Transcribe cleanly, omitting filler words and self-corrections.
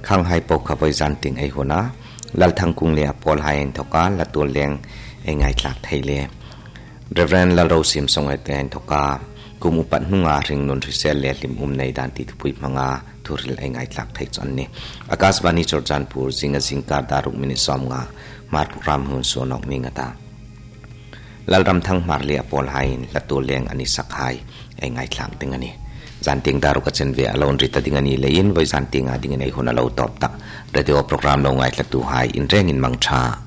ข้างให้ปกขบจันติงไอหัวนะลัลทังกุงเลียปอลไฮน์ทกาละตัวเลียงไอไงหลักไทยเลียเรเวนลาโรซิมทรงไอเตนทกากุมุปันนุงาริงนนทริเซลเลียลิมในด้านที่ทุยมังาทุริลไอไงหลักไทยจอนนี้อากาศวานิจอร์จันปูร์จิงสิงการดารุมินิสอมงามาร์พรามหุนโซนอกมิงตาลัลรำทั้งมาร์เลียปอลไฮน์ละตัวเลียงอันนี้สักไฮไอไงหลักติงอันนี้Zanting daru kachen ve alon rita dingani lein voi zanting a dingani hona lo top tak radio program lo ngai tlatu hai in reng in mangtha